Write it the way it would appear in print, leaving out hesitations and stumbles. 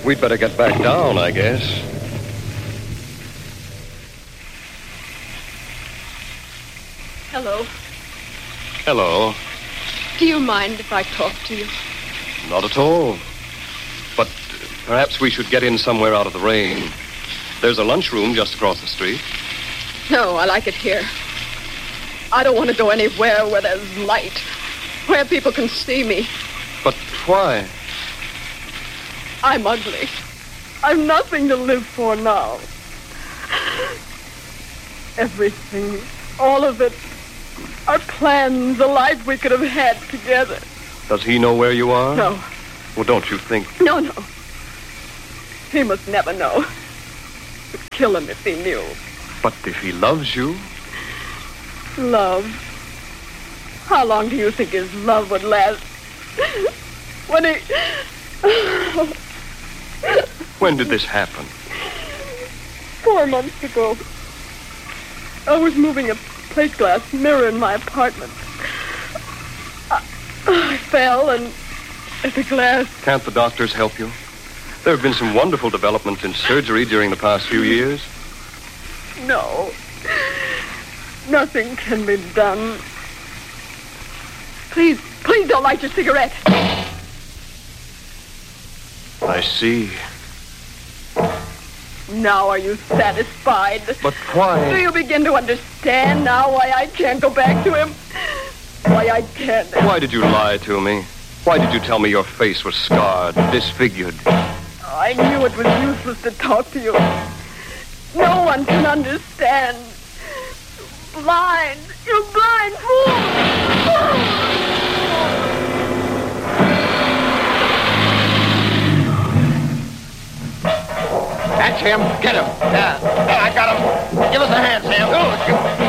We'd better get back down, I guess. Hello. Hello. Do you mind if I talk to you? Not at all. But perhaps we should get in somewhere out of the rain. There's a lunchroom just across the street. No, I like it here. I don't want to go anywhere where there's light, where people can see me. But why? I'm ugly. I've nothing to live for now. Everything, all of it, our plans, the life we could have had together. Does he know where you are? No. Well, don't you think... No. He must never know. It would kill him if he knew. But if he loves you... Love? How long do you think his love would last? When he... When did this happen? 4 months ago. I was moving a plate glass mirror in my apartment. I fell and the glass... Can't the doctors help you? There have been some wonderful developments in surgery during the past few years. No. Nothing can be done. Please don't light your cigarette. I see. Now are you satisfied? But why? Do you begin to understand now why I can't go back to him? Why I can't? Why did you lie to me? Why did you tell me your face was scarred, disfigured? I knew it was useless to talk to you. No one can understand. Blind. You blind fool! That's him. Get him. Yeah, I got him. Give us a hand, Sam.